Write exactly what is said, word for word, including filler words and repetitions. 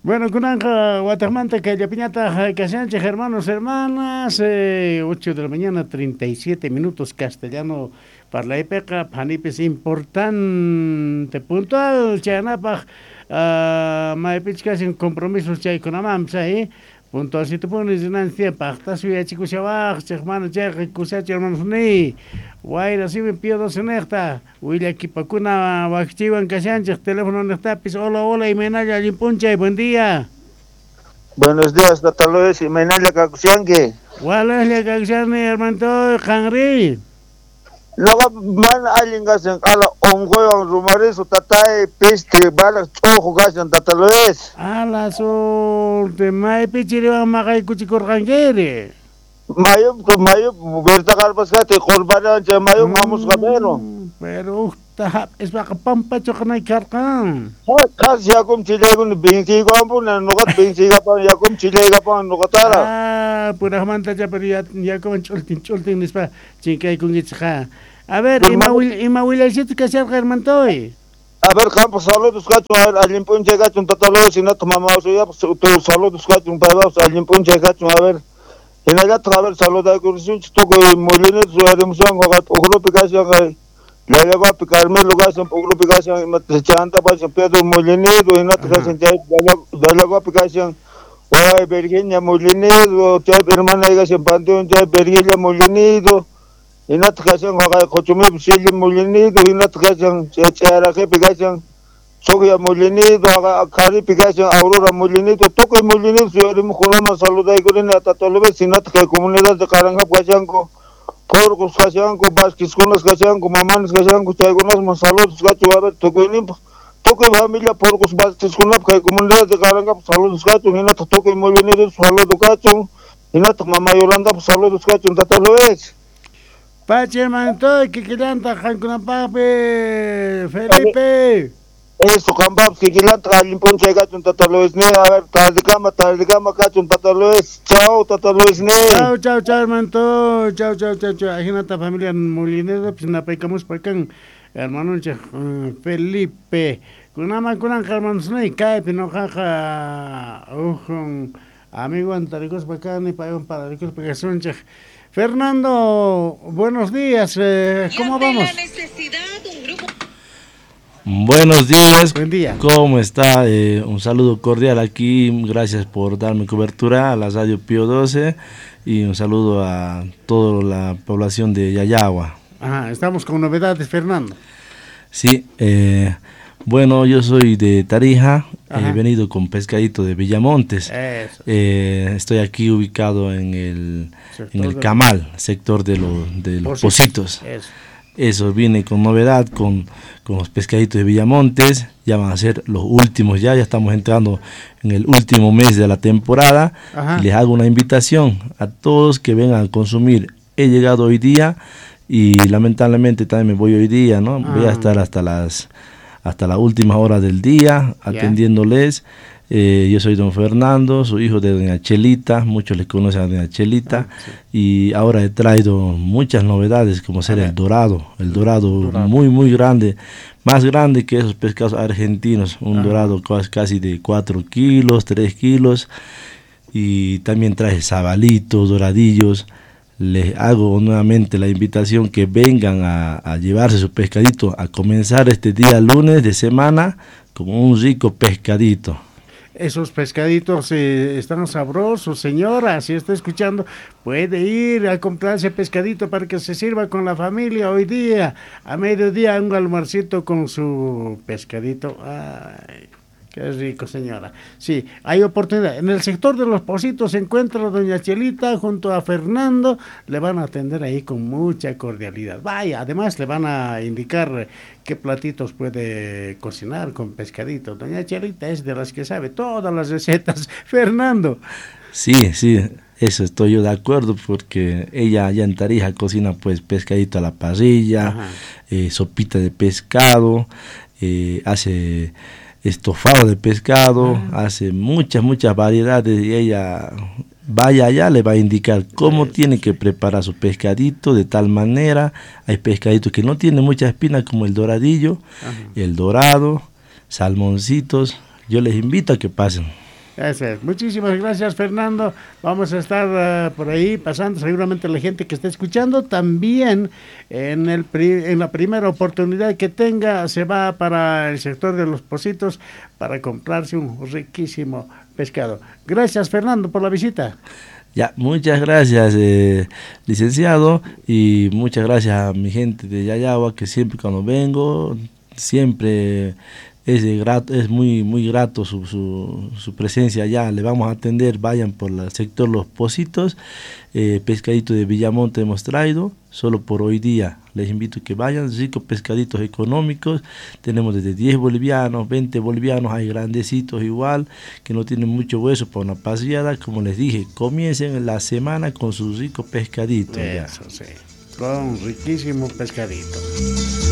Bueno, Kunanja, Guatemala, que ya piñata, Casanche, hermanos, hermanas, eh, ocho de la mañana, treinta y siete minutos, castellano para la época, panipes importante, puntual, Chanapa, uh, Maepichkas en compromisos, Chay con Amamsa, eh. Puntual, si te pones en ansia, pactas, y chicos, ya hermanos, ya recusach, hermanos, ni, guayra, si me pido dos en esta, William Kipakuna, Bachivan, Casanche, teléfono en esta, pis, hola, hola, y menaya, Limpuncha, buen día. Buenos días, Tataloes, y menaya, Kakusianque. Wala, le Kakusianque, hermano, Hanri. No va man alguien gasan a la ongoyo rumares o tatae peste balas chojo gasan Tataloes. A la sol de mai pichiri va magai kuchikor gangere. Mayo, mayo, verta garbas gate, corbaran, mayo, vamos gamero. Pero tahap es baka pampa chokana karkan. Kas yakum chilegun bingsi gampun, nogat bingsi gapan, yakum chile gapan, nogatara. Ah, pura manta ya pero ya yakum chultin chultin nispa chinkay kungitsa. A ver, ima wil ima wilaysit ka ser hermantoy. A ver, campo, saludos, gato, a limpun llega un Tataloes y no tomamos ya, tu saludos, gato, un pedazo, a limpun llega a ver. En el gato, a ver, saludos, a curso, toco molines, su hermoso, ogro picación, le llevo a picarme lugar, un poco picación, y chanta, para Pedro Molinero, y no te hacen ya, de luego a picación, o Virginia Molinero, ya hermana, y se panteón, ya Virginia Molinero. Y no te hacen jugar cochumé, Silvio Molinero, y no te hacen echar que picación, Sogia Molinero, Cari picación, Aurora Molinero, toco Molinero, y ahora me juramos saludar y con la Tataloes, y no te comunidad de Caranga, Guachanco. Porcos Casanco, Vasquez con las Casanco, Mamanes Casanco, Chagonas, saludos, Gacho, a ver, toco toco familia, Porcos Vasquez con la comunidad de Caranga, saludos, Gacho, y no te toco Molinero, saludos, Gacho, y no te mamá Yolanda, saludos, Gacho, en Tataloes. Pache Mantoy, Kikilanta, Jankunapape, Felipe. Eso, Campabs, Kikilanta, Limpón, Gacho, en Tataloes, ne, a ver, Taldicama, Taldicama, Gacho, en Tataloes, chao, Tataloes, ne. Chao, chao, chao, hermano, chao, chao, chao, chao, ajínata familia Molinero, pues napecamos por acá, hermano, Felipe, Kunama, Kunan, hermanos, no, y cae, pino, jaja, ojo, amigo, antaricos, para acá, ni para un padaricos, para son, Fernando, buenos días, eh, ¿cómo vamos? Buenos días, buen día. ¿Cómo está? Eh, un saludo cordial aquí, gracias por darme cobertura a la radio Pío doce y un saludo a toda la población de Yayagua. Ajá, estamos con novedades, Fernando. Sí, eh, bueno, yo soy de Tarija, Ajá. He venido con pescadito de Villamontes. Eh, estoy aquí ubicado en el, en el Camal, sector de, lo, de los Pocitos. Eso. Eso, viene con novedad, con, con los pescaditos de Villamontes, ya van a ser los últimos ya, ya estamos entrando en el último mes de la temporada. Ajá. Y les hago una invitación a todos que vengan a consumir. He llegado hoy día y lamentablemente también me voy hoy día, ¿no? Ah. Voy a estar hasta las hasta la última hora del día atendiéndoles. Yeah. Eh, yo soy don Fernando, soy hijo de doña Chelita, muchos le conocen a doña Chelita, ah, sí. Y ahora he traído muchas novedades como ser el dorado, el dorado, dorado muy muy grande, más grande que esos pescados argentinos, un ah. dorado casi de cuatro kilos, tres kilos, y también traje sabalitos, doradillos. Les hago nuevamente la invitación que vengan a, a llevarse su pescadito, a comenzar este día lunes de semana con un rico pescadito. Esos pescaditos eh, están sabrosos, señora, si está escuchando, puede ir a comprarse pescadito para que se sirva con la familia hoy día, a mediodía un almuercito con su pescadito. Ay, qué rico, señora. Sí, hay oportunidad. En el sector de los Pocitos se encuentra doña Chelita junto a Fernando, le van a atender ahí con mucha cordialidad. Vaya, además le van a indicar qué platitos puede cocinar con pescadito. Doña Chelita es de las que sabe todas las recetas. Fernando. Sí, sí, eso estoy yo de acuerdo, porque ella allá en Tarija cocina pues pescadito a la parrilla, eh, sopita de pescado, eh, hace estofado de pescado, ah. hace muchas, muchas variedades, y ella vaya allá, le va a indicar cómo sí, tiene que preparar su pescadito de tal manera. Hay pescaditos que no tienen mucha espina, como el doradillo, Ajá. el dorado, salmoncitos. Yo les invito a que pasen. Eso es. Muchísimas gracias, Fernando. Vamos a estar uh, por ahí pasando, seguramente la gente que está escuchando también en, el pri en la primera oportunidad que tenga se va para el sector de Los Pocitos para comprarse un riquísimo pescado. Gracias, Fernando, por la visita. Ya, muchas gracias, eh, licenciado, y muchas gracias a mi gente de Yayagua, que siempre cuando vengo, siempre es, de grato, es muy muy grato su, su, su presencia allá. Le vamos a atender, vayan por el sector Los Pocitos, eh, pescadito de Villamonte hemos traído, solo por hoy día. Les invito a que vayan, ricos pescaditos económicos, tenemos desde diez bolivianos, veinte bolivianos, hay grandecitos igual, que no tienen mucho hueso para una paseada. Como les dije, comiencen la semana con sus ricos pescaditos. Eso sí, con riquísimo pescadito.